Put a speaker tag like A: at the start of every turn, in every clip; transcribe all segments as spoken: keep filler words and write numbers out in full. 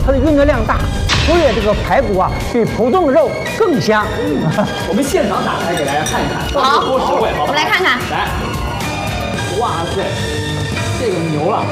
A: 它的运动量大，所以这个排骨啊比普通的肉更香。
B: 我们现场打开给大家看一看，到底有多实惠，好吧？
C: 我们来看看。
B: 来，哇塞，这个牛了。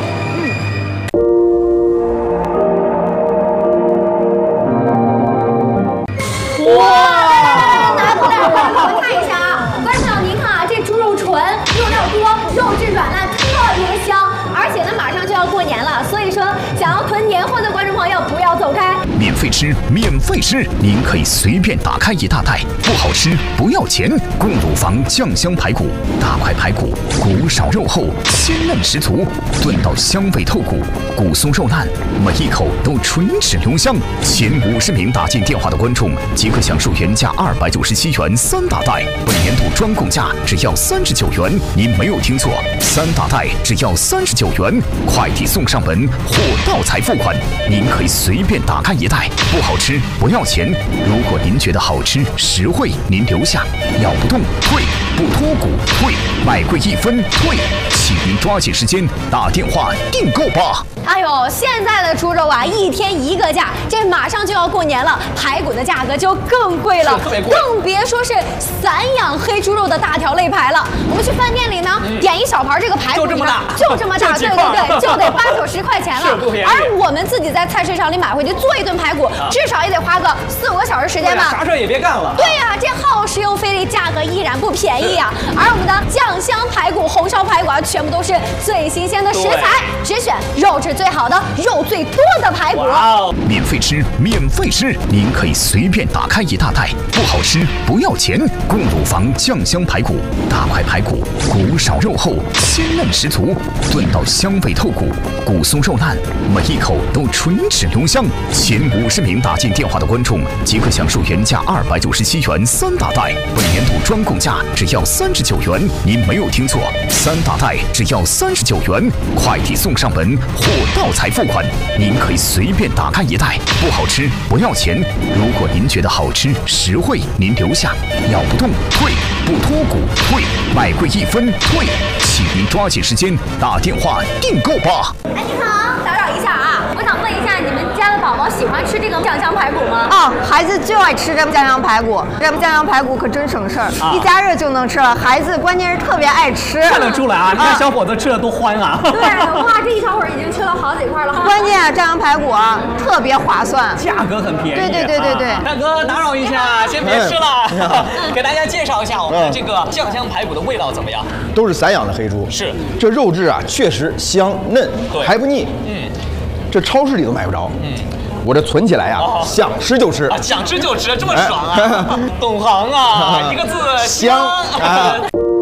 C: 哇！来不来？来，我们看一下啊，观众朋友，您看啊，这猪肉纯，肉料多，肉质软烂，特别香。而且呢，马上就要过年了，所以说想要囤年货的观众朋友不要走开。
D: 免费吃，免费吃，您可以随便打开一大袋，不好吃不要钱。贡乳房酱香排骨，大块排骨，骨少肉厚，鲜嫩十足，炖到香味透骨，骨松肉烂，每一口都唇齿留香。前五十名打进电话的观众即可享受原价二百九十七元三大袋，本年度专供价只要三十九元。您没有听错，三大袋只要三十九元，快递送上门，货到才付款。您可以随便打开一袋，不好吃不要钱。如果您觉得好吃实惠，您留下，咬不动退，不脱骨退，买贵一分退，请您抓紧时间打电话订购吧。
C: 哎呦，现在的猪肉啊，一天一个价，这马上就要过年了，排骨的价格就更贵了，
B: 特别贵，
C: 更别说是散养黑猪肉的大条肋排了。我们去饭店里呢，嗯、点一小盘这个排骨，
B: 就这么大，
C: 就这么大，对对对，就得八九十块钱了。而我们自己在菜市场里买回去做一顿排骨，至少也得花个四五个小时时间吧。
B: 啥事儿也别干了。
C: 对呀、啊，这耗时又费力，价格依然不便宜啊。而我们的酱香排骨、红烧排骨啊，全部都是最新鲜的食材，只选肉质最好的、肉最多的排骨。
D: 免费吃，免费吃，您可以随便打开一大袋，不好吃不要钱。贡乳房酱香排骨，大块排骨，骨少肉厚，鲜嫩十足，炖到香味透骨，骨松肉烂，每一口都唇齿留香。前五十名打进电话的观众即可享受原价二百九十七元三大袋，本年度专供价只要三十九元。您没有听错，三大袋只要三十九元，快递送上门，货到才付款。您可以随便打开一袋，不好吃不要钱。如果您觉得好吃实惠，您留下，咬不动退，不脱骨退，买贵一分退，请您抓紧时间打电话订购吧。
C: 哎，你好，打扰一下啊，我想问一下，你们家的宝宝喜欢吃这个酱香排骨吗？
E: 哦，孩子就爱吃这酱香排骨，这酱香排骨可真省事儿，啊、一加热就能吃了。孩子关键是特别爱吃，
B: 看得出来啊，你看小伙子吃的多欢啊！
C: 对，哇，这一小会儿已经吃了好几块了。
E: 关键啊，酱香排骨啊特别划算，
B: 价格很便宜。
E: 对对对对对。
B: 大哥，打扰一下，先别吃了，给大家介绍一下我们的这个酱香排骨的味道怎么样？
F: 都是散养的黑猪，
B: 是
F: 这肉质啊确实香嫩，还不腻。
B: 嗯，
F: 这超市里都买不着。嗯。我这存起来呀、啊，哦、想吃就吃
B: 啊，想吃就吃，这么爽啊！哎、懂行啊，一个字香。啊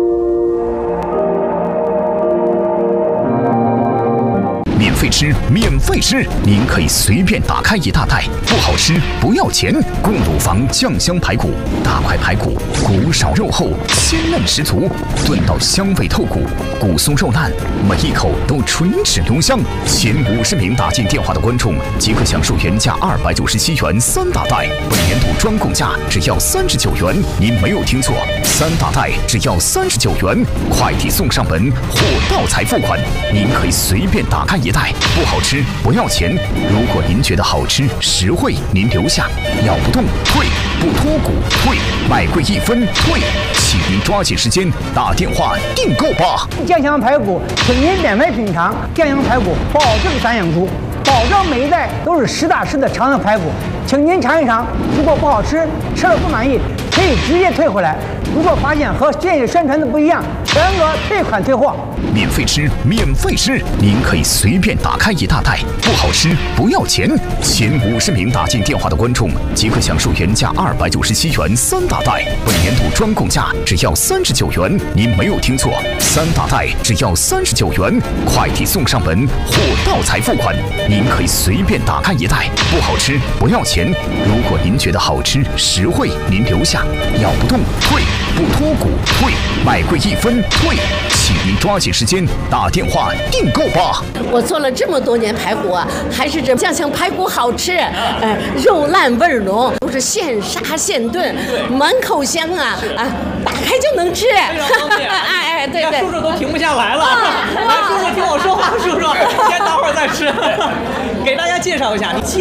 D: 免费吃，免费吃，您可以随便打开一大袋，不好吃不要钱。贡乳房酱香排骨，大块排骨，骨少肉厚，鲜嫩十足，炖到香味透骨，骨松肉烂，每一口都唇齿留香。前五十名打进电话的观众即可享受原价二百九十七元三大袋，本年度专供价只要三十九元。您没有听错，三大袋只要三十九元，快递送上门，货到才付款。您可以随便打开一袋，不好吃不要钱。如果您觉得好吃实惠，您留下，咬不动退，不脱骨退，买贵一分退，请您抓紧时间打电话订购吧。
A: 酱香排骨，请您免费品尝酱香排骨，保证散养猪，保证每一袋都是实打实的长的排骨，请您尝一尝。如果不好吃，吃了不满意，可以直接退回来。如果发现和建议宣传的不一样，全额退款退货。
D: 免费吃，免费吃，您可以随便打开一大袋，不好吃不要钱。前五十名打进电话的观众即可享受原价二百九十七元三大袋，本年度专供价只要三十九元。您没有听错，三大袋只要三十九元，快递送上门，货到才付款。您可以随便打开一袋，不好吃不要钱。如果您觉得好吃实惠，您留下，咬不动退，不脱骨退，买贵一分退，请您抓紧时间打电话订购吧。
G: 我做了这么多年排骨啊，还是这酱香排骨好吃，呃，肉烂味浓，都是现杀现炖，满口香啊啊，打开就能吃。
B: 非常方便。
G: 哎哎，对对，
B: 叔叔都停不下来了。来，叔叔听我说话，叔叔，先等会儿再吃。给大家介绍一下，你